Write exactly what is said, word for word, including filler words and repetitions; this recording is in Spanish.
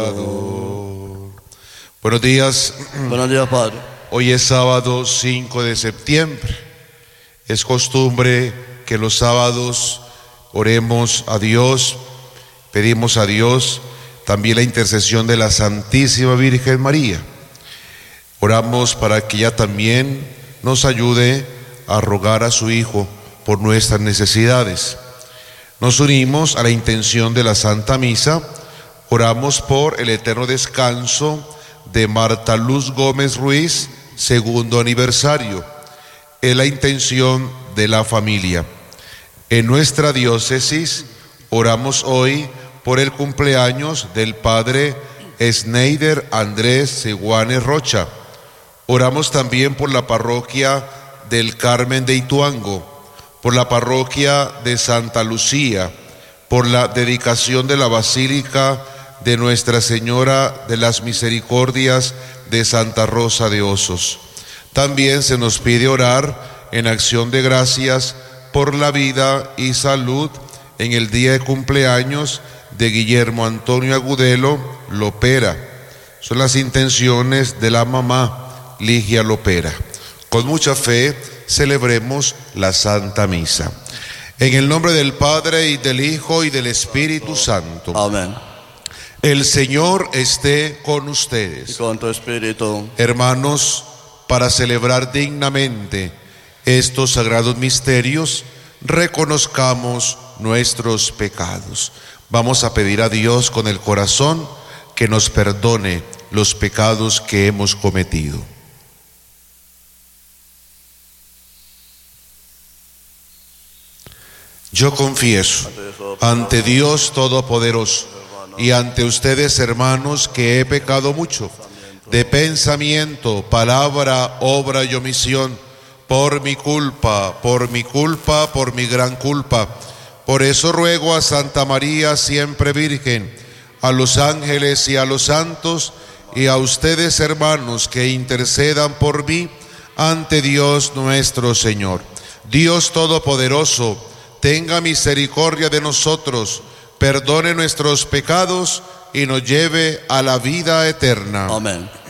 pecador. Buenos días. Buenos días, Padre. Hoy es sábado cinco de septiembre. Es costumbre que los sábados oremos a Dios, pedimos a Dios también la intercesión de la Santísima Virgen María. Oramos para que ella también nos ayude a rogar a su Hijo por nuestras necesidades. Nos unimos a la intención de la Santa Misa. Oramos por el eterno descanso de Marta Luz Gómez Ruiz, segundo aniversario. Es la intención de la familia. En nuestra diócesis oramos hoy por el cumpleaños del padre Sneider Andrés Seguane Rocha. Oramos también por la parroquia del Carmen de Ituango, por la parroquia de Santa Lucía, por la dedicación de la Basílica de Nuestra Señora de las Misericordias de Santa Rosa de Osos. También se nos pide orar en acción de gracias por la vida y salud en el día de cumpleaños de Guillermo Antonio Agudelo Lopera. Son las intenciones de la mamá Ligia Lopera. Con mucha fe celebremos la Santa Misa. En el nombre del Padre y del Hijo y del Espíritu Santo. Amén. El Señor esté con ustedes. Y con tu espíritu. Hermanos, para celebrar dignamente estos sagrados misterios, reconozcamos nuestros pecados. Vamos a pedir a Dios con el corazón que nos perdone los pecados que hemos cometido. Yo confieso ante Dios Todopoderoso y ante ustedes, hermanos, que he pecado mucho, de pensamiento, palabra, obra y omisión, por mi culpa, por mi culpa, por mi gran culpa. Por eso ruego a Santa María, siempre Virgen, a los ángeles y a los santos, y a ustedes, hermanos, que intercedan por mí ante Dios nuestro Señor. Dios Todopoderoso, tenga misericordia de nosotros, perdone nuestros pecados y nos lleve a la vida eterna. Amén.